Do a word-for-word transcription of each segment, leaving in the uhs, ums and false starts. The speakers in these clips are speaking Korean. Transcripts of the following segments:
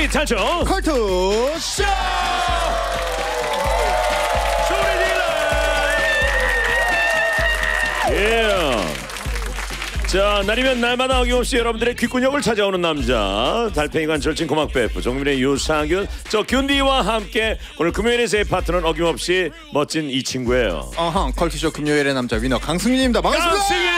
퀴즈 탈출 컬투 쇼! 소리 질러. 예. 자, 날이면 날마다 어김없이 여러분들의 귓구녕을 찾아오는 남자 달팽이관 절친 고막 베프 정민의 유상균 저 균디와 함께 오늘 금요일에서의 파트너는 어김없이 멋진 이 친구예요. 어허, 컬투쇼 금요일의 남자 위너 강승윤입니다. 반갑습니다. 강승윤.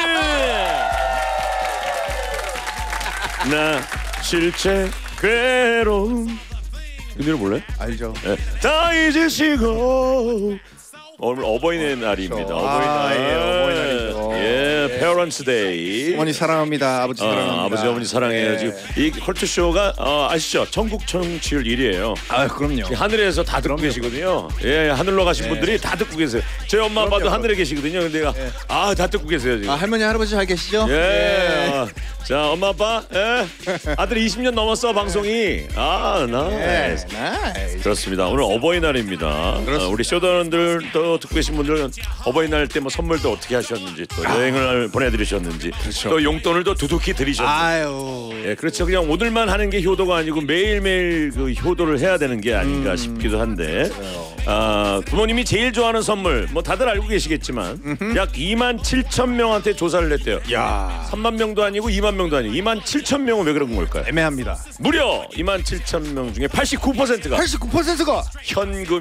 나 실제 괴로움 이 노래 몰래? 알죠. 네. 다 잊으시고 오늘 어버이날 날입니다. 아, 어버이날. 예, 어버이날이죠. 예, 예. 페어런츠 데이. 어머니 사랑합니다. 아버지 사랑합니다. 어, 아버지 어머니 사랑해요. 예. 지금 이 컬투쇼가 어, 아시죠? 전국 청취율 일 위예요. 아, 그럼요. 하늘에서 다 듣고 그럼요. 계시거든요. 예, 하늘로 가신 예. 분들이 다 듣고 계세요. 저희 엄마 아빠도 그럼요. 하늘에 계시거든요. 근데 예. 아, 다 듣고 계세요 지금. 아, 할머니 할아버지 잘 계시죠? 예. 어, 자, 엄마 아빠, 예. 아들 이십 년 넘었어 방송이. 아, 나이스. 예. 나이스. 그렇습니다. 오늘 어버이날입니다. 어, 우리 쇼더런들도 듣고 계신 분들은 어버이날 때 뭐 선물도 어떻게 하셨는지 또 여행을 보내드리셨는지 그렇죠. 또 용돈을 또 두둑히 드리셨는지. 아유. 예, 그렇죠. 그냥 오늘만 하는 게 효도가 아니고 매일매일 그 효도를 해야 되는 게 아닌가 음. 싶기도 한데 아, 부모님이 제일 좋아하는 선물 뭐 다들 알고 계시겠지만 약 이만 칠천 명한테 조사를 했대요. 야, 삼만 명도 아니고 이만 명도 아니고 이만 칠천 명은 왜 그런 걸까요? 애매합니다. 무려 이만 칠천 명 중에 팔십구 퍼센트가 팔십구 퍼센트가 현금